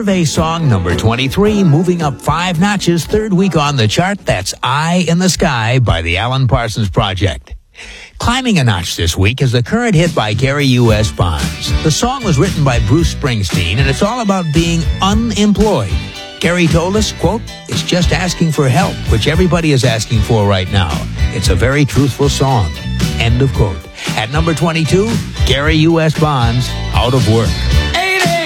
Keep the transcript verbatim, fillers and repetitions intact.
survey song number twenty-three, moving up five notches, third week on the chart. That's Eye in the Sky by the Alan Parsons Project. Climbing a notch this week is the current hit by Gary U S. Bonds. The song was written by Bruce Springsteen, and it's all about being unemployed. Gary told us, quote, "It's just asking for help, which everybody is asking for right now. It's a very truthful song." End of quote. At number twenty-two, Gary U S. Bonds, Out of Work.